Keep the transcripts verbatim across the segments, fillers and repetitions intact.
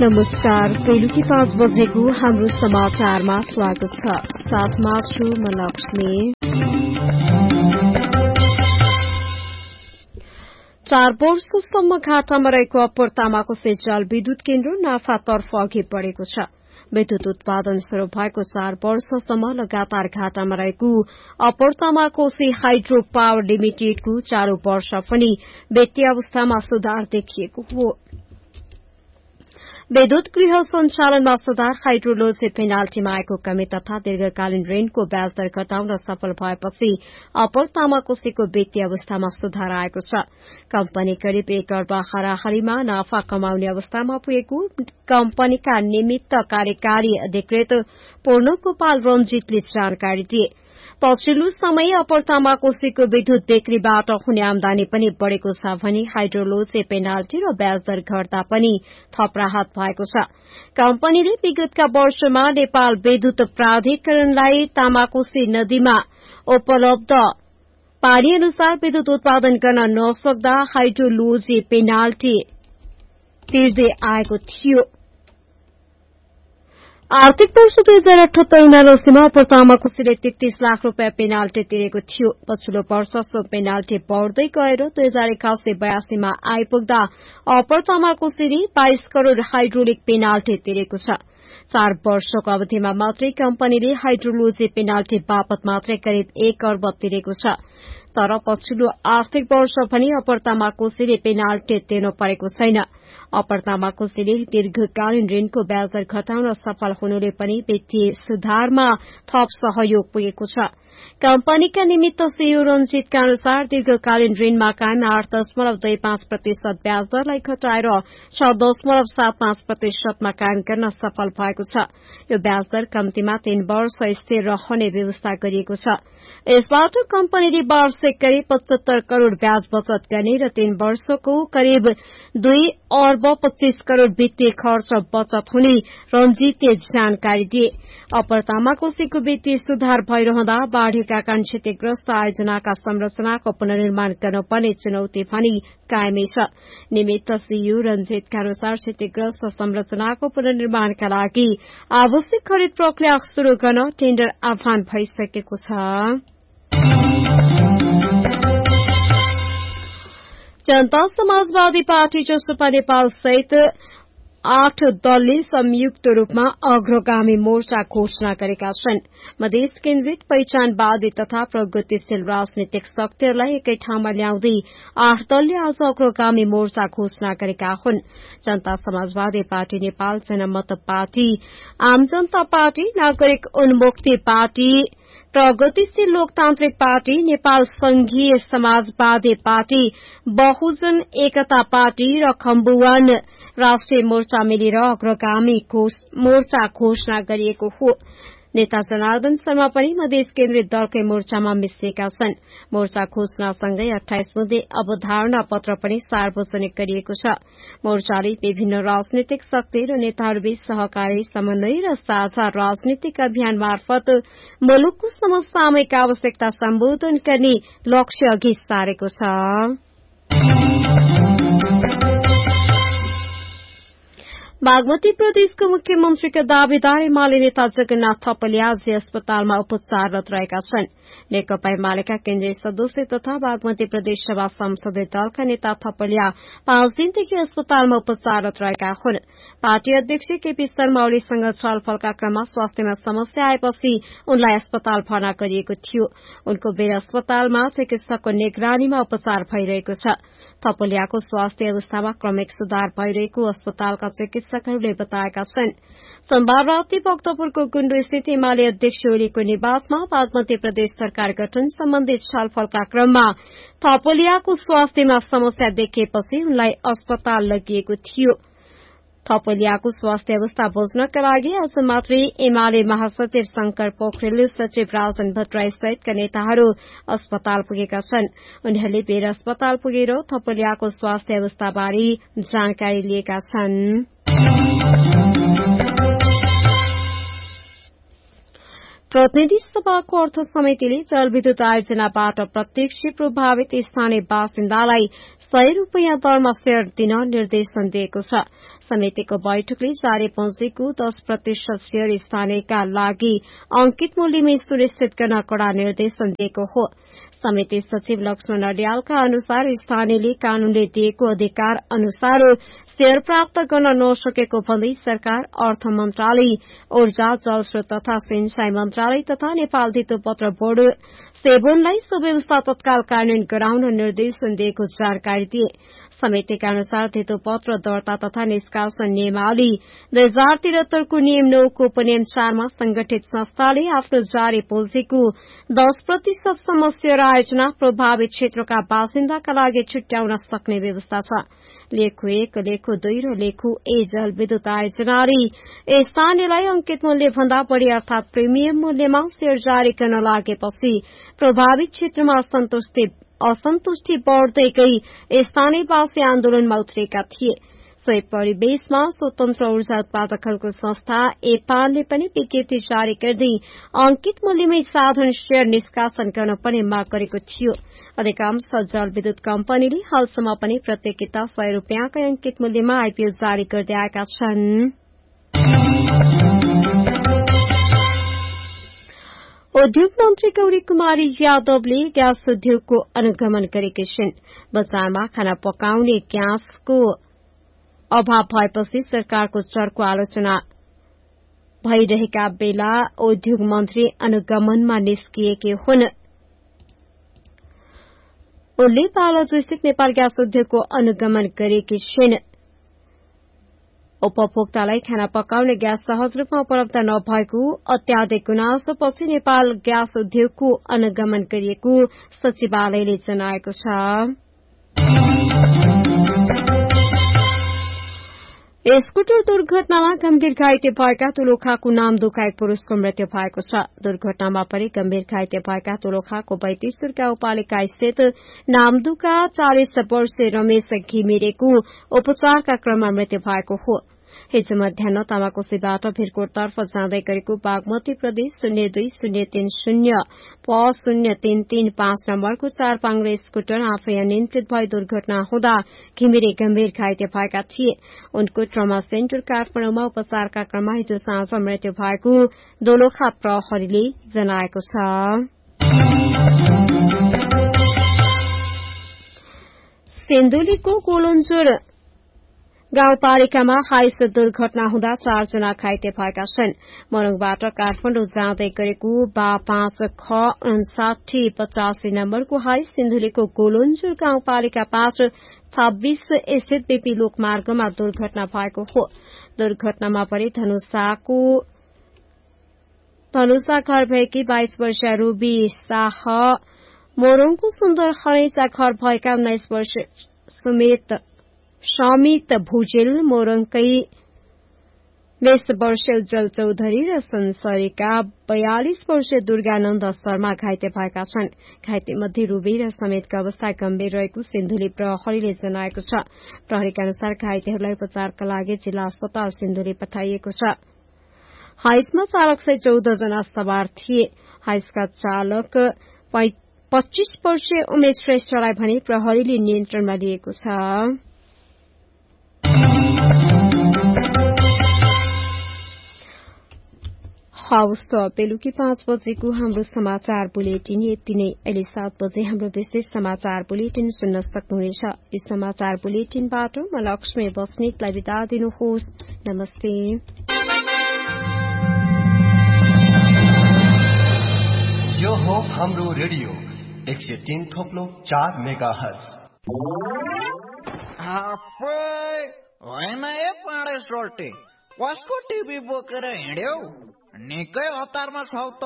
नमस्कार, बेलुकी पाँच बजेको हाम्रो समाचारमा स्वागत छ। साथमा छु म लक्ष्मी। चार वर्षसम्म घाटामा रहेको अप्पर तामाकोसे जल विद्युत केन्द्र नाफातर्फ अघि बढ़ेको छ। विद्युत उत्पादन शुरू भएको चार वर्षसम्म लगातार घाटामा रहेको अप्पर तामाकोसे हाइड्रो पावर लिमिटेडको चारौं वर्ष पनि वित्तीय अवस्थामा सुधार देखिएको हो। विद्युत गृह सञ्चालनमा सुधार, हाइड्रोलोजी पेनाल्टीमा आएको कमी तथा दीर्घकालीन ऋणको ब्याज दर घटाउन सफल भएपछि अप्पर तामाकोसेको वित्तीय अवस्थामा सुधार आएको छ। कम्पनी करिब एक अर्ब हाराहारीमा नाफा कमाउने अवस्थामा पुगेको कम्पनीका निमित्त कार्यकारी अधिकृत पूर्ण गोपाल रंजीतले जानकारी दिए। पछिल्लो समय अप्पर तामाकोसेको विद्युत बिक्रीबाट हुने आमदानी पनि बढ़ेको छ भने हाइड्रोलोजी पेनाल्टी र ब्याज दर घट्दा पनि थप राहत भएको छ। कम्पनीले विगतका वर्षमा नेपाल विद्युत प्राधिकरणलाई तामाकोसे नदीमा उपलब्ध पानी अनुसार विद्युत उत्पादन गर्न नसक्दा हाइड्रोलोजी पेनाल्टी तिर्दै आएको थियो। आर्थिक वर्ष दुई हजार अठहत्तर उनासीमा अप्पर तामाकोसेले तेत्तीस लाख रूपियाँ पेनाल्टी तिरेको थियो। पछिल्लो वर्ष सो पेनाल्टी बढ़दै गएर दुई हजार एकासी बयासीमा आइपुग्दा अप्पर तामाकोसेले बाइस करोड़ हाइड्रोलिक पेनाल्टी तिरेको छ। चार वर्षको अवधिमा मात्रै कम्पनीले हाइड्रोलोजी पेनाल्टी बापत मात्रै करिब एक अर्ब तिरेको छ। तर पछिल्लो आर्थिक वर्ष पनि अप्पर तामाकोसेले पेनाल्टी तिर्नु परेको छैन। अप्पर तामाकोसेले दीर्घकालीन ऋणको ब्याज दर घटाउन सफल हुनुले पनि वित्तीय सुधारमा थप सहयोग पुगेको छ। कम्पनीका निमित्त सीईओ रंजीतका अनुसार दीर्घकालीन ऋणमा कायम आठ दशमलव दुई पाँच प्रतिशत ब्याज दरलाई घटाएर छ दशमलव सात पाँच प्रतिशतमा कायम गर्न सफल भएको छ। यो ब्याज दर कम्तीमा तीन वर्ष स्थिर रहने व्यवस्था गरिएको छ। यसबाट कम्पनीले वार्षिक करिब पचहत्तर करोड़ ब्याज बचत गर्ने र तीन वर्षको करिब दुई अर्ब पच्चीस करोड़ वित्तीय खर्च बचत हुने रंजीतले जानकारी दिए। अप्पर तामाकोसेको वित्तीय सुधार भइरहँदा बाढ़ीका कारण क्षतिग्रस्त आयोजनाका संरचनाको पुनर्निर्माण गर्नुपर्ने चुनौती पनि कायमै छ। निमित्त सीईओ रंजीतका अनुसार क्षतिग्रस्त संरचनाको पुनर्निर्माणका लागि आवश्यक खरिद प्रक्रिया शुरू गर्न टेण्डर आह्वान भइसकेको छ। जनता समाजवादी पार्टी जसपा नेपाल सहित आठ दलले संयुक्त रूपमा अग्रगामी मोर्चा घोषणा गरेका छन्। मधेस केन्द्रित पहिचानवादी तथा प्रगतिशील राजनीतिक शक्तिहरूलाई एकै ठाउँमा ल्याउँदै आठ दलले आज अग्रगामी मोर्चा घोषणा गरेका हुन्। जनता समाजवादी पार्टी नेपाल, जनमत पार्टी, आम जनता पार्टी, नागरिक उन्मुक्ति पार्टी, प्रगतिशील लोकतान्त्रिक पार्टी, नेपाल संघीय समाजवादी पार्टी, बहुजन एकता पार्टी र खम्बुवान राष्ट्रिय मोर्चा मिलेर अग्रगामी मोर्चा घोषणा गरिएको हो। नेता जनार्दन शर्मा पनि मधेस केन्द्रित दलकै मोर्चामा मिसिएका छन्। मोर्चा घोषणासँगै अठाइस बुँदे अवधारणा पत्र पनि सार्वजनिक गरिएको छ। मोर्चाले विभिन्न राजनीतिक शक्ति र नेताहरूबीच सहकारी समन्वय र साझा राजनीतिक अभियान मार्फत मुलुकको समसामयिक आवश्यकता सम्बोधन गर्ने लक्ष्य अघि सारेको छ। बागमती प्रदेशको मुख्यमन्त्रीका दावेदार एमाले नेता जगन्नाथ थपलिया आज अस्पतालमा उपचाररत रहेका छन्। नेकपा एमालेका केन्द्रीय सदस्य तथा बागमती प्रदेश सभा संसदीय दलका नेता थपलिया पाँच दिनदेखि अस्पतालमा उपचाररत रहेका हुन्। पार्टी अध्यक्ष केपी शर्मा ओलीसँग छलफलका क्रममा स्वास्थ्यमा समस्या आएपछि उनलाई अस्पताल भर्ना गरिएको थियो। उनको बेर अस्पतालमा चिकित्सकको निगरानीमा उपचार भइरहेको छ। थपलियाको स्वास्थ्य अवस्थामा क्रमिक सुधार भइरहेको अस्पतालका चिकित्सकहरूले बताएका छन्। सोमबार राति भक्तपुरको गुण्डु स्थित एमाले अध्यक्ष ओलीको निवासमा बागमती प्रदेश सरकार गठन सम्बन्धी छलफलका क्रममा थपलियाको स्वास्थ्यमा समस्या देखिएपछि उनलाई अस्पताल लगिएको थियो। थपलियाको स्वास्थ्य अवस्था बुझ्नका लागि आज मात्रै एमाले महासचिव शंकर पोखरेल, सचिव राजन भट्टराई सहितका नेताहरू अस्पताल पुगेका छन्। उनीहरूले बेर अस्पताल पुगेर थपलियाको स्वास्थ्य अवस्थाबारे जानकारी लिएका छन्। प्रतिनिधि सभाको अर्थ समितिले जलविद्युत आयोजनाबाट प्रत्यक्ष प्रभावित स्थानीय बासिन्दालाई सय रूपियाँ दरमा शेयर दिन निर्देशन दिएको छ। समितिको बैठकले जारी पुँजीको दस प्रतिशत शेयर स्थानीयका लागि अंकित मूल्यमै सुनिश्चित गर्न कड़ा निर्देशन दिएको हो। समिति सचिव लक्ष्मण अर्यालका अनुसार स्थानीयले कानूनले दिएको अधिकार अनुसार शेयर प्राप्त गर्न नसकेको भन्दै सरकार, अर्थ मन्त्रालय, ऊर्जा, जलस्रोत तथा सिंचाई मन्त्रालय तथा नेपाल धितोपत्र बोर्ड सेबोनलाई सुव्यवस्था तत्काल कार्यान्वयन गराउन निर्देशन दिएको जानकारी दिए। समितिका अनुसार धितोपत्र दर्ता तथा निष्कासन नियमावली दुई हजार त्रिहत्तरको नियम नौको उपनियम चारमा संगठित संस्थाले आफ्नो जारी पुँजीको दस प्रतिशतसम्म शेयर आयोजना प्रभावित क्षेत्रका बासिन्दाका लागि छुट्याउन सक्ने व्यवस्था छ। लेखु एक, लेखु दुई र लेखु ए जलविद्युत आयोजनाले स्थानीयलाई अंकित मूल्य भन्दा बढ़ी अर्थात प्रिमियम मूल्यमा शेयर जारी गर्न लागेपछि प्रभावित क्षेत्रमा असन्तुष्टि असन्तुष्टि बढ़दै स्थानीयवासी आन्दोलनमा उत्रेका थिए। सोही परिवेशमा स्वतन्त्र ऊर्जा उत्पादकहरूको संस्था एपानले पनि विज्ञप्ति जारी गर्दै अंकित मूल्यमै साधारण शेयर निष्कासन गर्न पनि माग गरेको थियो। अधिकांश जलविद्युत कम्पनीले हालसम्म पनि प्रत्येकिता सय रूपियाँकै अंकित मूल्यमा आईपीओ जारी गर्दै आएका छन्। उद्योग मन्त्री गौरी कुमारी यादवले ग्यास उद्योगको अनुगमन गरेकी छिन्। बजारमा खाना पकाउने ग्यासको अभाव भएपछि सरकारको चर्को आलोचना भइरहेका बेला उद्योग मन्त्री अनुगमनमा निस्किएकी हुन्। उनले बालाजुस्थित नेपाल ग्यास उद्योगको अनुगमन गरेकी छिन्। उपभोक्तालाई खाना पकाउने ग्यास सहज रूपमा उपलब्ध नभएको अत्याधिक गुनासोपछि नेपाल ग्यास उद्योगको अनुगमन गरिएको सचिवालयले जनाएको छ। स्कुटर दुर्घटनामा गम्भीर घाइते भएका तुलोखाको नामदुखा एक पुरूषको मृत्यु भएको छ। दुर्घटनामा परि गम्भीर घाइते भएका तुलोखाको बैतेश्वर गाउँपालिका स्थित नामदुखा चालिस वर्षीय रमेश घिमिरेको उपचारका क्रममा मृत्यु भएको हो। हिजो मध्याह तामाकोसीबाट भिरकोटतर्फ जाँदै गरेको बागमती प्रदेश शून्य दुई शून्य तीन शून्य प शून्य तीन तीन पाँच नम्बरको चार पाङ्ग्रे स्कुटर आफै अनियन्त्रित भई दुर्घटना हुँदा घिमिरे गम्भीर घाइते भएका थिए। उनको ट्रमा सेन्टर काठमाडौँमा उपचारका क्रममा हिजो साँझ मृत्यु भएको दोलखा प्रहरीले जनाएको छ। सिन्धुलीको कोलुन्जुर गाउँपालिकामा हाइस दुर्घटना हुँदा चारजना घाइते भएका छन्। मोरङबाट काठमाडौँ जाँदै गरेको बा पाँच ख उन्साठी पचासी नम्बरको हाइस सिन्धुलीको गोलुन्जुर गाउँपालिका पाँच छब्बीस स्थित बीपी लोकमार्गमा दुर्घटना भएको हो। दुर्घटनामा परि धनुषाको धनुषा घर भएकी बाइस वर्षीय रूबी शाह, मोरङको सुन्दर खरेचा घर भएका उन्नाइस वर्ष सुमित समित भुजेल, मोरङकै बीस वर्षीय उज्जवल चौधरी र संसरीका बयालिस वर्षीय दुर्गानन्द शर्मा घाइते भएका छन्। घाइते मध्ये रूबी र समेतको अवस्था गम्भीर रहेको सिन्धुली प्रहरीले जनाएको छ। प्रहरीका अनुसार घाइतेहरूलाई उपचारका लागि जिल्ला अस्पताल सिन्धुली पठाइएको छ। हाइसमा चालक सहित चौध जना सवार थिए। हाइसका चालक पच्चीस वर्षीय उमेश श्रेष्ठलाई भने प्रहरीले नियन्त्रणमा लिएको छ। हवस् त बेलुकी पाँच बजेको हाम्रो समाचार बुलेटिन यति नै। अहिले सात बजे हाम्रो विशेष समाचार बुलेटिन सुन्न सक्नुहुनेछ। यस समाचार बुलेटिनबाट म लक्ष्मी बस्नेतलाई बिदा दिनुहोस्। नमस्ते। यो हो हाम्रो रेडियो एक सय तीन थोप्लो चार मेगा हर्ज। होइन ए पाडे सोल्टे, कसको टिभी बोकेर हिँड्यौ? निकै हतारमा छौ त।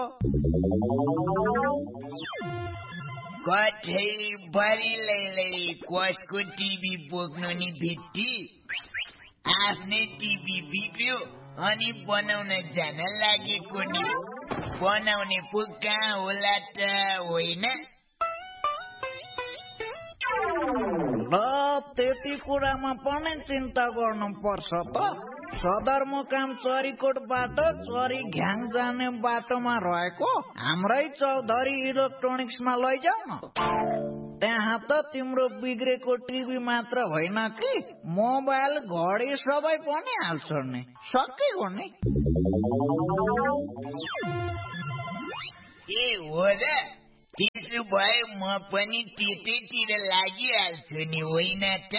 कठै बरिलैलै कसको टिभी बोक्नु नि भित्ती। आफ्नै टिभी बिग्रियो अनि बनाउन जान लागेको नि। बनाउने पो कहाँ होला त होइन? त्यति कुरामा पनि चिन्ता गर्नुपर्छ त। सदरमुकाम चरीकोटबाट चरी घ्याङ जाने बाटोमा रहेको हाम्रै चौधरी इलेक्ट्रोनिक्समा लैजाऊ न। त्यहाँ त तिम्रो बिग्रेको टिभी मात्र होइन कि मोबाइल घडी सबै पनि हाल्छ नि। सकियो नि। ए हो र, त्यसो भए म पनि त्यतैतिर लागिहाल्छु नि, होइन त?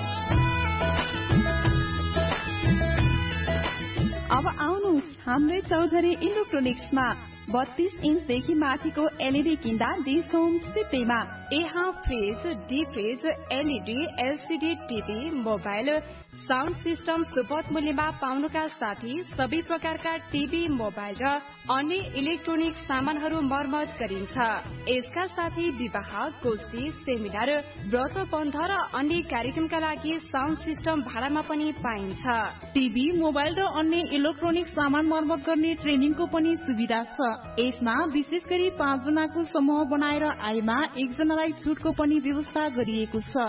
अब आउनुहोस् हाम्रै चौधरी इलेक्ट्रोनिक्समा बत्तीस इन्चदेखि माथिको एलईडी किन्दा दिन्छौं सित्तैमा। यहाँ fridge, deep fridge, LED, LCD TV, mobile, sound system सुपथ मूल्यमा पाउनुका साथै सबै प्रकारका टीभी, मोबाइल र अन्य इलेक्ट्रोनिक सामानहरू मर्मत गरिन्छ। यसका साथै विवाह, गोष्ठी, सेमिनार, व्रत बन्ध र अन्य कार्यक्रमका लागि साउन्ड सिस्टम भाडामा पनि पाइन्छ। टीभी, मोबाइल र अन्य इलेक्ट्रोनिक सामान मर्मत गर्ने ट्रेनिङको पनि सुविधा छ। यसमा विशेष गरी पाँच जनाको समूह बनाएर आएमा एकजनालाई छुटको पनि व्यवस्था गरिएको छ।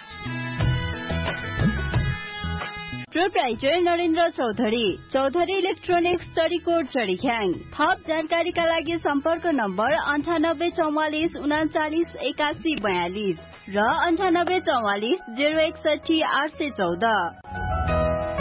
Proprietor Narendra Chaudhary, Chaudhary electronics, Charikot, चरीख्याङ। थप जानकारीका लागि सम्पर्क नम्बर अन्ठानब्बे चौवालिस उनाचालिस एकासी बयालिस र अन्ठानब्बे चौवालिस जेरो एकसठी आठ सय चौध।